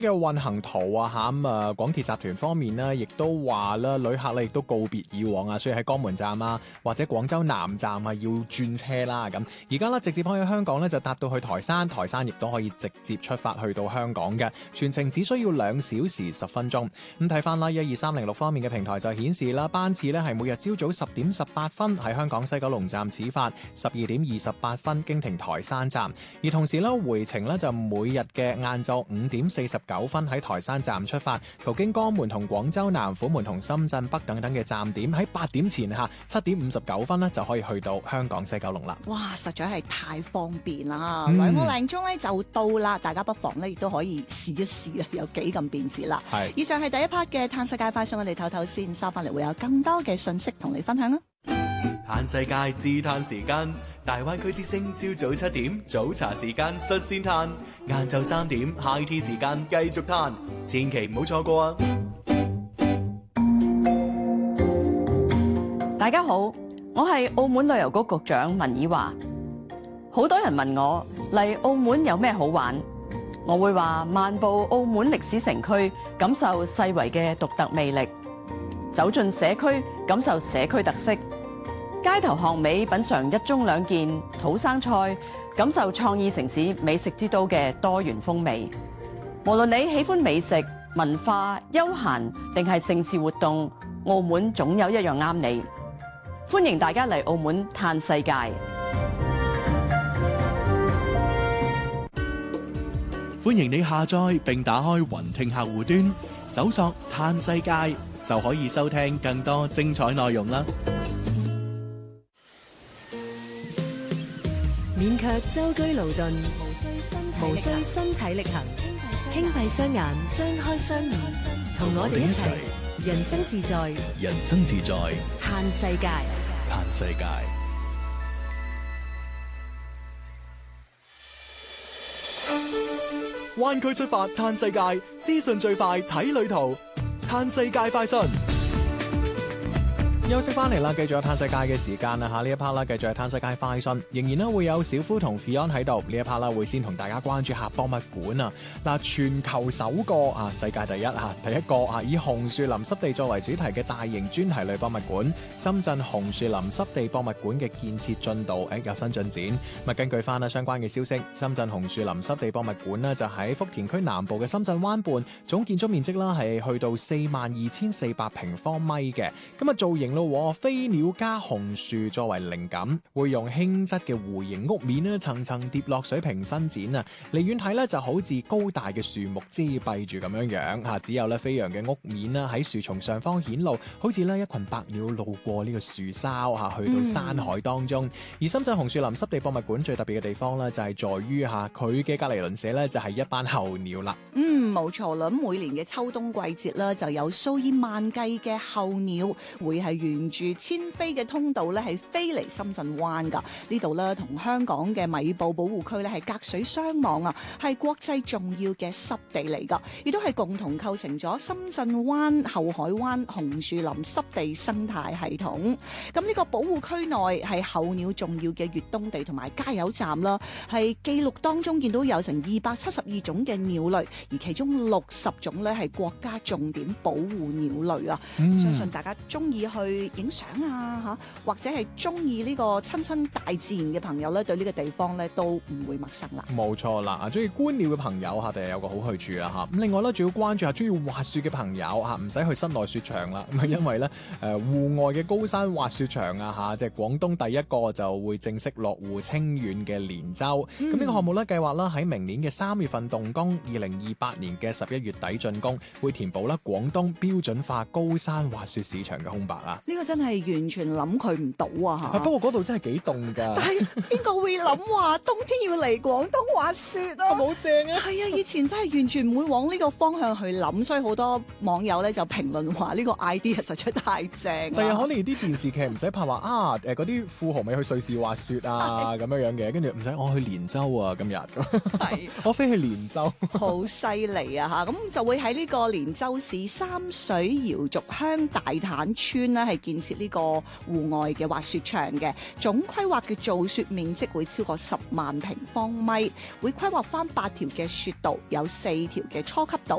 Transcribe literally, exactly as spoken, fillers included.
嘅運行圖啊嚇，咁啊廣鐵集團方面呢，亦都話啦，旅客咧亦都告別以往啊，所以喺江門站啊或者廣州南站啊要轉車啦咁。而家咧直接可以香港咧就搭到去台山，台山亦都可以直接出發去到香港嘅，全程只需要兩小時十分鐘。咁睇翻啦，一二三零六方面嘅平台就顯示啦，班次咧係每日朝早十點十八分喺香港西九龍站始發，十二點二十八分經停台山站，而同時咧回程咧就每日嘅晏晝五點四十九分喺台山站出發，途經江門同廣州南、虎門同深圳北等等嘅站點，喺八點前嚇七點五十九分呢就可以去到香港西九龍啦。 哇，實在係太方便啦！兩個零鐘咧就到啦，大家不妨咧亦都可以試一試啊，有幾咁便捷啦。 係。 以上係第一 part 嘅嘆世界快訊，我哋唞唞先，收翻嚟會有更多嘅信息同你分享啊！ 嘆世界自嘆時間，大灣區之聲朝早七點早茶時間率先嘆，晏晝三點 high tea 時間繼續嘆，千祈唔好錯過啊！ 大家好，我係澳門旅遊局局長文綺華。好多人問我嚟澳門有咩好玩，我會話漫步澳門歷史城區，感受世遺嘅獨特魅力；走進社區，感受社區特色；街頭巷尾品嚐一盅兩件土生菜，感受創意城市美食之都嘅多元風味。無論你喜歡美食、文化、休閒定係盛事活動，澳門總有一樣啱你。歡迎大家嚟澳門嘆世界。 歡迎你下載並打開雲聽客戶端，搜索嘆世界就可以收聽更多精彩內容啦。 勉強舟車勞頓，無需身體力行，輕閉雙眼，張開雙耳，同我哋一齊人生自在， 人生自在， 嘆世界， 嘆世界。灣區出發嘆世界，資訊最快睇旅途，嘆世界快訊。 休息翻嚟啦，繼續有嘆世界嘅時間啦嚇，呢一 part 啦，繼續係嘆世界快訊，仍然咧會有小夫同 Fion 喺度，呢一 part 啦會先同大家關注下博物館啊。嗱，全球首個啊，世界第一嚇，第一個啊以紅樹林濕地作為主題嘅大型專題類博物館——深圳紅樹林濕地博物館嘅建設進度誒有新進展。咁啊，根據翻啊相關嘅消息，深圳紅樹林濕地博物館呢就喺福田區南部嘅深圳灣畔，總建築面積啦係去到四萬二千四百平方米嘅。咁啊造型咯，飛鳥加紅樹作為靈感，會用輕質嘅弧形屋面咧層層疊落水平伸展啊！離遠睇咧就好似高大嘅樹木遮蔽住咁樣樣嚇，只有咧飛揚嘅屋面啦喺樹叢上方顯露，好似咧一群白鳥路過呢個樹梢嚇，去到山海當中。嗯、而深圳紅樹林濕地博物館最特別嘅地方咧就係在於嚇佢嘅隔離鄰舍咧就係一班候鳥啦。 嗯，冇錯啦。咁每年嘅秋冬季節啦，就有數以萬計嘅候鳥會係沿住遷飛嘅通道咧，係飛嚟深圳灣噶。呢度咧同香港嘅米埔保護區咧係隔水相望啊，係國際重要嘅濕地嚟噶，亦都係共同構成咗深圳灣、後海灣紅樹林濕地生態系統。咁呢個保護區內係候鳥重要嘅越冬地同埋加油站啦，係記錄當中見到有成二百七十二種嘅鳥類，而其中六十種咧係國家重點保護鳥類啊。嗯、相信大家中意去影相啊嚇，或者係中意呢個親親大自然嘅朋友咧，對呢個地方咧都唔會陌生啦。冇錯啦，啊中意觀鳥嘅朋友嚇，定係有個好去處啦嚇。咁另外咧，仲要關注下中意滑雪嘅朋友嚇，唔使去室內雪場啦。咁啊，因為咧誒戶外嘅高山滑雪場啊嚇，即係廣東第一個就會正式落戶清遠嘅連州。咁呢、嗯、個項目咧計劃啦喺明年嘅三月份動工，二零二八年嘅十一月底竣工，會填補啦廣東標準化高山滑雪市場嘅空白啊！ 呢個真係完全諗佢唔到啊嚇！ 不過嗰度真係幾凍㗎。但係邊個會諗話冬天要嚟廣東滑雪啊？ 好正啊！ 係啊，以前真係完全唔會往呢個方向去諗，所以好多網友咧就評論話呢個 idea 實在太正。 係啊，可能啲電視劇唔使拍話啊誒嗰啲富豪咪去瑞士滑雪啊咁樣樣嘅，跟住唔使我去連州啊今日。係，我飛去連州。 好犀利啊嚇！咁就會喺呢個連州市三水瑤族鄉大坦村咧，係係建設呢個戶外嘅滑雪場嘅，總規劃嘅造雪面積會超過十萬平方米，會規劃翻八條嘅雪道，有四條嘅初級道，